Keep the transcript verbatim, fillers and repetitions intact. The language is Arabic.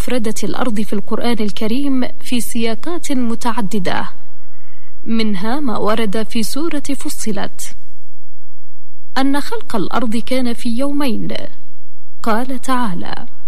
مفردة الأرض في القرآن الكريم في سياقات متعددة، منها ما ورد في سورة فصلت أن خلق الأرض كان في يومين. قال تعالى: